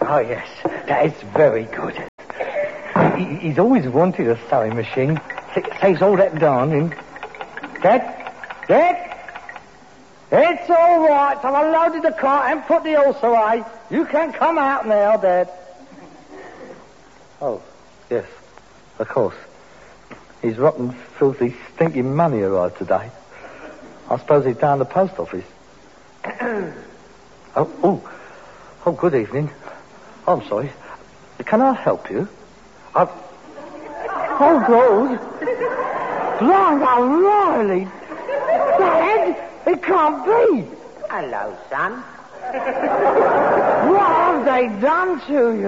Oh, yes. That is very good. He's always wanted a sewing machine. Saves all that darning. Dad? It's all right. I've unloaded the cart and put the horse away. You can come out now, Dad. Oh, yes, of course. His rotten, filthy, stinking money arrived today. I suppose he's down the post office. Oh, good evening. I'm sorry. Can I help you? Oh, God. Blind O'Reilly. Dad, it can't be. Hello, son. What have they done to you?